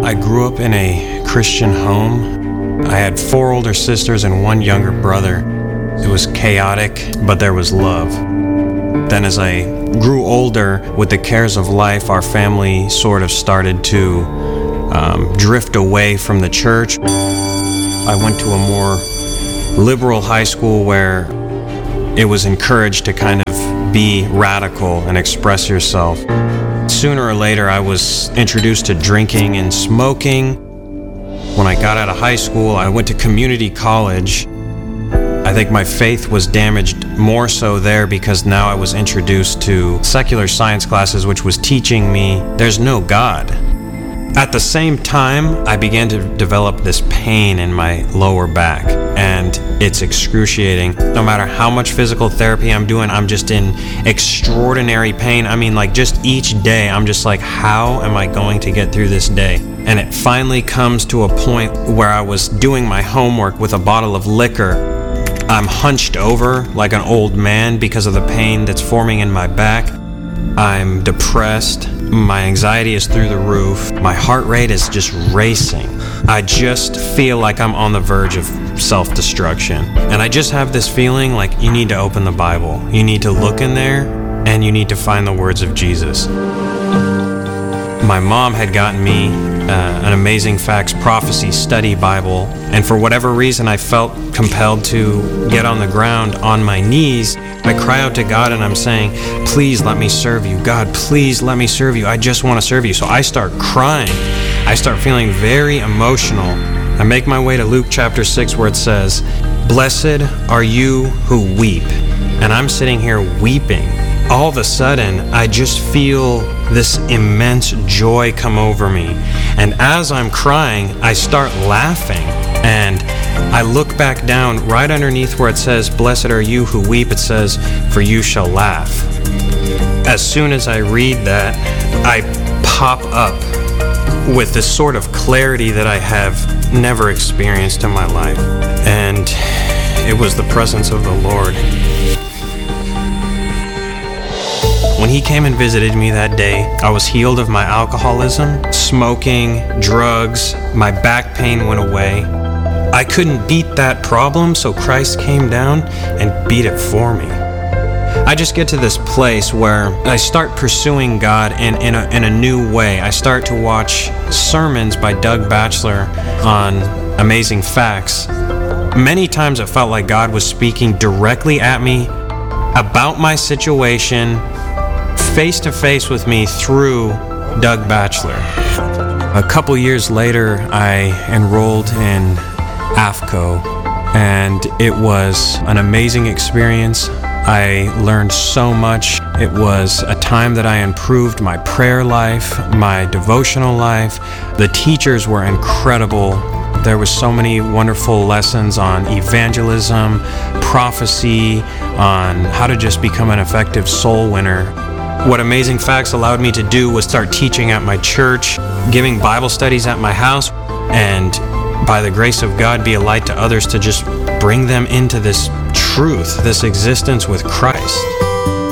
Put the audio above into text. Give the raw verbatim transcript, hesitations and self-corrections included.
I grew up in a Christian home. I had four older sisters and one younger brother. It was chaotic, but there was love. Then as I grew older, with the cares of life, our family sort of started to um, drift away from the church. I went to a more liberal high school where it was encouraged to kind of be radical and express yourself. Sooner or later, I was introduced to drinking and smoking. When I got out of high school, I went to community college. I think my faith was damaged more so there because now I was introduced to secular science classes, which was teaching me there's no God. At the same time, I began to develop this pain in my lower back, and it's excruciating. No matter how much physical therapy I'm doing, I'm just in extraordinary pain. I mean, like, just each day, I'm just like, how am I going to get through this day? And it finally comes to a point where I was doing my homework with a bottle of liquor. I'm hunched over like an old man because of the pain that's forming in my back. I'm depressed. My anxiety is through the roof. My heart rate is just racing. I just feel like I'm on the verge of self-destruction. And I just have this feeling like you need to open the Bible. You need to look in there and you need to find the words of Jesus. My mom had gotten me uh, an Amazing Facts Prophecy Study Bible, and for whatever reason I felt compelled to get on the ground on my knees. I cry out to God and I'm saying, please let me serve you. God, please let me serve you. I just want to serve you. So I start crying. I start feeling very emotional. I make my way to Luke chapter six where it says, blessed are you who weep. And I'm sitting here weeping. All of a sudden, I just feel this immense joy come over me. And as I'm crying, I start laughing. And I look back down right underneath where it says, blessed are you who weep, it says, for you shall laugh. As soon as I read that, I pop up with this sort of clarity that I have never experienced in my life. And it was the presence of the Lord. When he came and visited me that day, I was healed of my alcoholism, smoking, drugs, my back pain went away. I couldn't beat that problem, so Christ came down and beat it for me. I just get to this place where I start pursuing God in, in, a, in a new way. I start to watch sermons by Doug Batchelor on Amazing Facts. Many times it felt like God was speaking directly at me about my situation, face to face with me through Doug Batchelor. A couple years later, I enrolled in A F C O, and it was an amazing experience. I learned so much. It was a time that I improved my prayer life, my devotional life. The teachers were incredible. There was so many wonderful lessons on evangelism, prophecy, on how to just become an effective soul winner. What Amazing Facts allowed me to do was start teaching at my church, giving Bible studies at my house, and by the grace of God, be a light to others to just bring them into this truth, this existence with Christ.